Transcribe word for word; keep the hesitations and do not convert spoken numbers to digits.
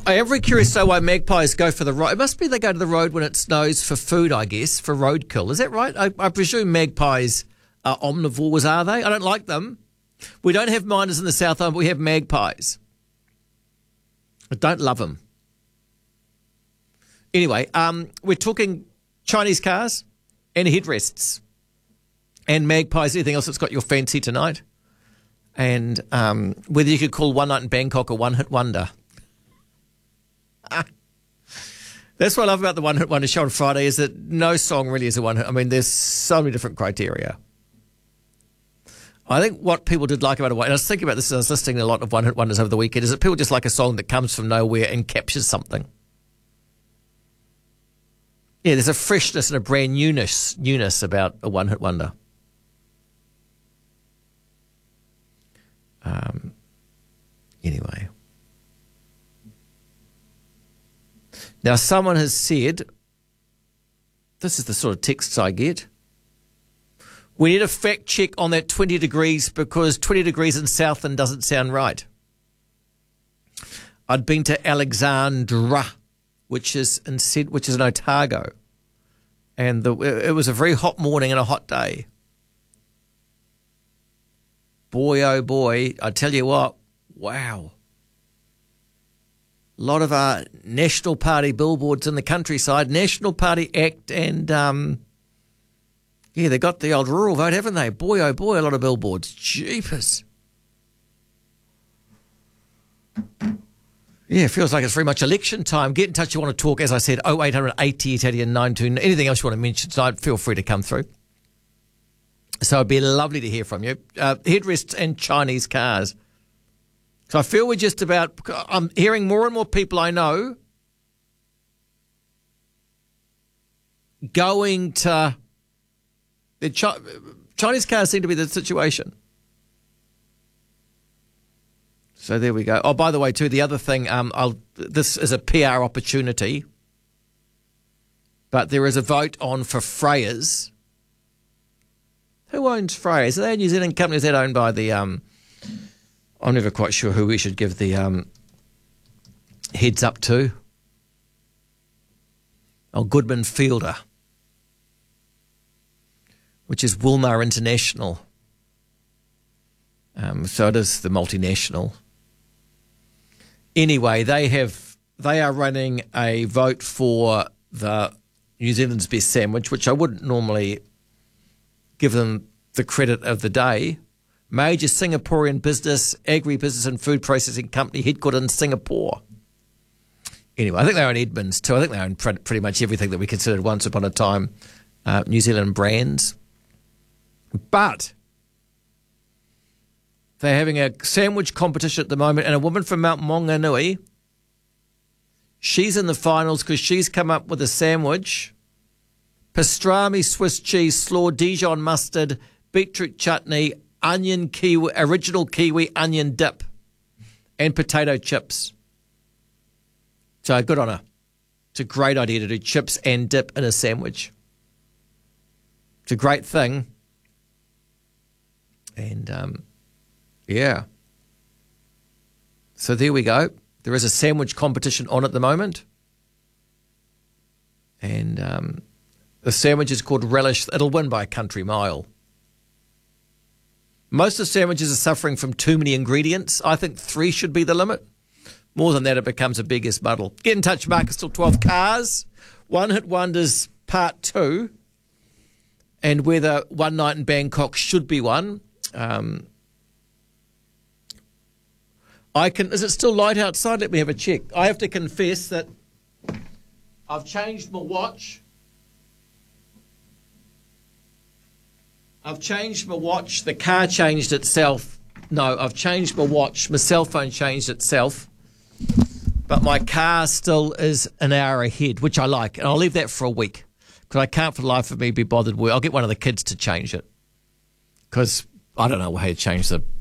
I am very curious to know why magpies go for the road. It must be they go to the road when it snows for food, I guess, for roadkill. Is that right? I, I presume magpies are omnivores, are they? I don't like them. We don't have miners in the South Island, but we have magpies. I don't love them. Anyway, um, we're talking Chinese cars and headrests and magpies, anything else that's got your fancy tonight. And um, whether you could call One Night in Bangkok a one-hit wonder. That's what I love about the One Hit Wonder show on Friday is that no song really is a one hit. I mean, there's so many different criteria. I think what people did like about it, and I was thinking about this as I was listening to a lot of One Hit Wonders over the weekend, is that people just like a song that comes from nowhere and captures something. Yeah, there's a freshness and a brand newness, newness about a One Hit Wonder. Um. Anyway. Now, someone has said, this is the sort of texts I get, we need a fact check on that twenty degrees because twenty degrees in Southland doesn't sound right. I'd been to Alexandra, which is in which is in Otago, and the, it was a very hot morning and a hot day. Boy, oh boy, I tell you what, wow. A lot of our National Party billboards in the countryside, National Party Act, and um, yeah, they got the old rural vote, haven't they? Boy, oh boy, a lot of billboards. Jeepers. Yeah, it feels like it's very much election time. Get in touch if you want to talk. As I said, oh eight hundred eighty, eighty and nine two. Anything else you want to mention tonight, feel free to come through. So it'd be lovely to hear from you. Uh, headrests and Chinese cars. So I feel we're just about, I'm hearing more and more people I know going to, the Chi- Chinese cars seem to be the situation. So there we go. Oh, by the way, too, the other thing, um, I'll, this is a P R opportunity, but there is a vote on for Freyers. Who owns Freyers? Are they a New Zealand company? Is that owned by the... Um, I'm never quite sure who we should give the um, heads up to. Oh, Goodman Fielder, which is Wilmar International. Um, so it is the multinational. Anyway, they have they are running a vote for the New Zealand's best sandwich, which I wouldn't normally give them the credit of the day. Major Singaporean business, agri-business and food processing company headquartered in Singapore. Anyway, I think they own Edmonds too. I think they own pretty much everything that we considered once upon a time uh, New Zealand brands. But they're having a sandwich competition at the moment, and a woman from Mount Maunganui, she's in the finals because she's come up with a sandwich, pastrami, Swiss cheese, slaw, Dijon mustard, beetroot chutney, onion kiwi, original kiwi onion dip, and potato chips. So good on her. It's a great idea to do chips and dip in a sandwich. It's a great thing. And, um, yeah. So there we go. There is a sandwich competition on at the moment. And um, the sandwich is called Relish. It'll win by a country mile. Most of the sandwiches are suffering from too many ingredients. I think three should be the limit. More than that, it becomes a biggest muddle. Get in touch, Marcus, till twelve. Cars, One Hit Wonders Part two, and whether One Night in Bangkok should be one. Um, I can. Is it still light outside? Let me have a check. I have to confess that I've changed my watch. I've changed my watch. The car changed itself. No, I've changed my watch. My cell phone changed itself. But my car still is an hour ahead, which I like. And I'll leave that for a week because I can't for the life of me be bothered with. I'll get one of the kids to change it because I don't know how to change the